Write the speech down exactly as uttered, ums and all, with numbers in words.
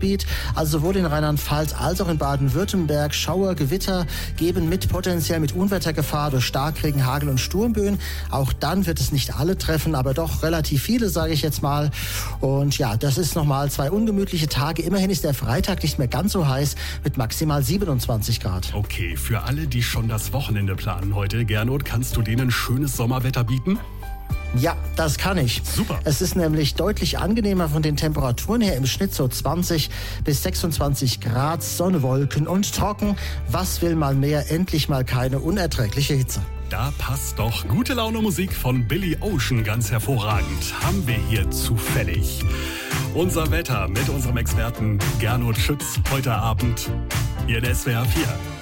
Ruhrgebiet, also sowohl in Rheinland-Pfalz als auch in Baden-Württemberg. Schauer, Gewitter geben mit potenziell mit Unwettergefahr durch Starkregen, Hagel und Sturmböen. Auch dann wird es nicht alle treffen, aber doch relativ viele, sage ich jetzt mal. Und ja, das ist nochmal zwei ungemütliche Tage. Immerhin ist der Freitag nicht mehr ganz so heiß mit maximal siebenundzwanzig Grad. Okay, für alle, die schon das Wochenende planen heute, Gernot, kannst du denen schönes Sommerwetter bieten? Ja, das kann ich. Super. Es ist nämlich deutlich angenehmer von den Temperaturen her, im Schnitt so zwanzig bis sechsundzwanzig Grad, Sonne, Wolken und trocken. Was will man mehr? Endlich mal keine unerträgliche Hitze. Da passt doch gute Laune Musik von Billy Ocean ganz hervorragend. Haben wir hier zufällig. Unser Wetter mit unserem Experten Gernot Schütz heute Abend hier in S W R vier.